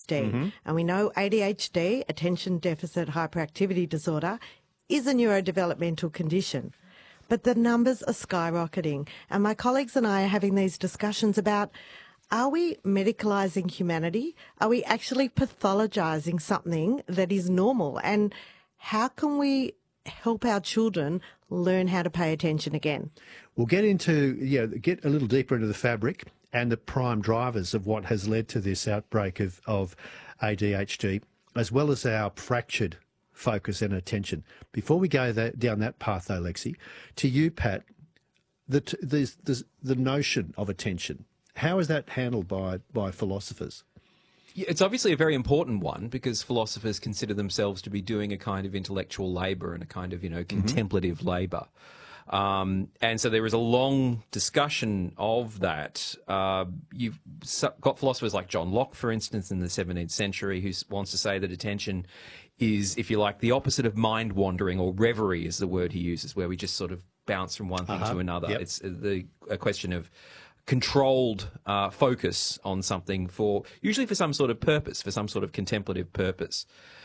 ADHD. And we know ADHD, attention deficit hyperactivity disorder, is a neurodevelopmental condition. But the numbers are skyrocketing. And my colleagues and I are having these discussions about, are we medicalising humanity? Are we actually pathologising something that is normal? And how can we help our children learn how to pay attention again? We'll get a little deeper into the fabric and the prime drivers of what has led to this outbreak of ADHD, as well as our fractured focus and attention. Before we go down that path, though, Lexi, to you, Pat, the notion of attention, how is that handled by philosophers? It's obviously a very important one because philosophers consider themselves to be doing a kind of intellectual labour and a kind of, contemplative labour. And so there is a long discussion of that. You've got philosophers like John Locke, for instance, in the 17th century, who wants to say that attention is, if you like, the opposite of mind wandering, or reverie is the word he uses, where we just sort of bounce from one thing to another. Yep. It's a question of controlled focus on something usually for some sort of purpose, for some sort of contemplative purpose.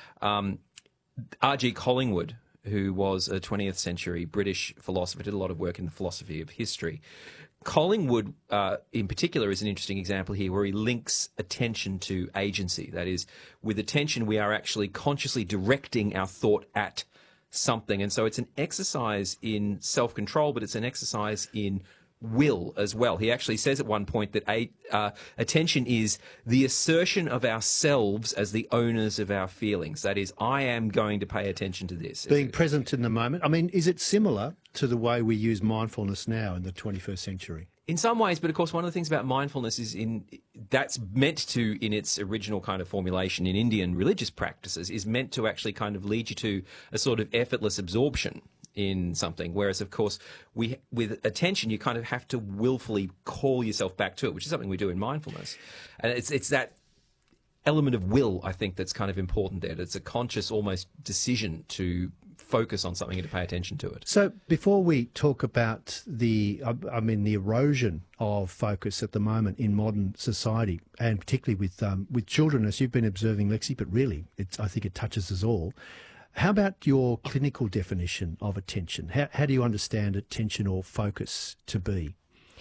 R.G. Collingwood, who was a 20th century British philosopher, did a lot of work in the philosophy of history. Collingwood, in particular, is an interesting example here where he links attention to agency. That is, with attention, we are actually consciously directing our thought at something. And so it's an exercise in self-control, but it's an exercise in will as well. He actually says at one point that attention is the assertion of ourselves as the owners of our feelings. That is, I am going to pay attention to this. Being present in the moment. I mean, is it similar to the way we use mindfulness now in the 21st century? In some ways, but of course, one of the things about mindfulness is that's meant to, in its original kind of formulation in Indian religious practices, is meant to actually kind of lead you to a sort of effortless absorption in something, whereas of course with attention you kind of have to willfully call yourself back to it, which is something we do in mindfulness, and it's that element of will, I think, that's kind of important there. It's a conscious almost decision to focus on something and to pay attention to it. So before we talk about the erosion of focus at the moment in modern society, and particularly with children, as you've been observing, Lexi, but really I think it touches us all. How about your clinical definition of attention? How do you understand attention or focus to be?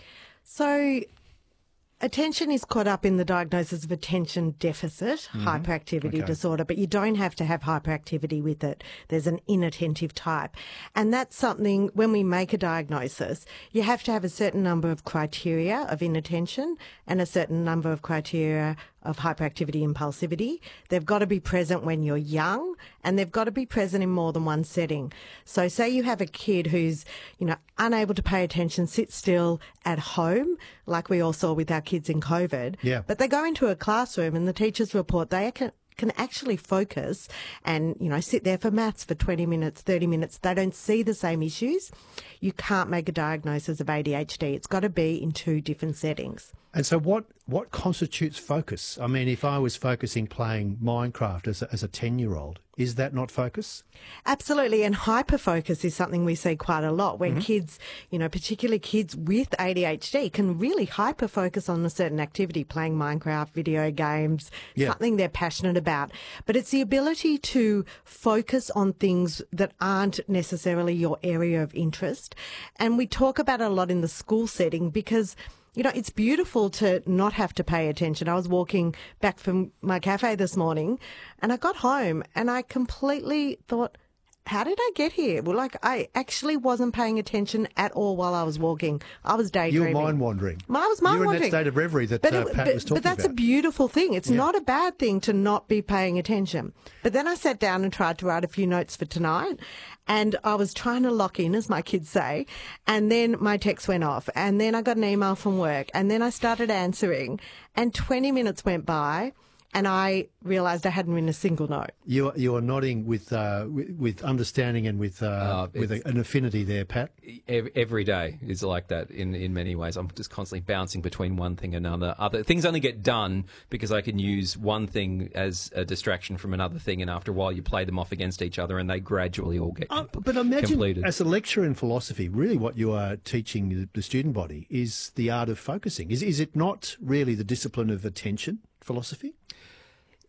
So attention is caught up in the diagnosis of attention deficit hyperactivity disorder, but you don't have to have hyperactivity with it. There's an inattentive type. And that's something, when we make a diagnosis, you have to have a certain number of criteria of inattention and a certain number of criteria of hyperactivity impulsivity. They've got to be present when you're young, and they've got to be present in more than one setting. So say you have a kid who's, unable to pay attention, sit still at home, like we all saw with our kids in COVID. Yeah. But they go into a classroom and the teachers report they can actually focus and, sit there for maths for 20 minutes, 30 minutes. They don't see the same issues. You can't make a diagnosis of ADHD. It's got to be in two different settings. And so what constitutes focus? I mean, if I was focusing playing Minecraft as a 10-year-old, is that not focus? Absolutely. And hyperfocus is something we see quite a lot when kids, particularly kids with ADHD, can really hyperfocus on a certain activity, playing Minecraft, video games, something they're passionate about. But it's the ability to focus on things that aren't necessarily your area of interest. And we talk about it a lot in the school setting because it's beautiful to not have to pay attention. I was walking back from my cafe this morning and I got home and I completely thought, how did I get here? Well, I actually wasn't paying attention at all while I was walking. I was daydreaming. You were mind-wandering. I was mind-wandering. You were in that state of reverie that Pat was talking about. But that's a beautiful thing. It's not a bad thing to not be paying attention. But then I sat down and tried to write a few notes for tonight, and I was trying to lock in, as my kids say, and then my text went off, and then I got an email from work, and then I started answering, and 20 minutes went by, and I realised I hadn't written a single note. You are nodding with understanding and with an affinity there, Pat. Every day is like that in many ways. I'm just constantly bouncing between one thing and another. Other things only get done because I can use one thing as a distraction from another thing, and after a while you play them off against each other and they gradually all get But imagine, completed. As a lecturer in philosophy, really what you are teaching the student body is the art of focusing. Is it not really the discipline of attention, philosophy?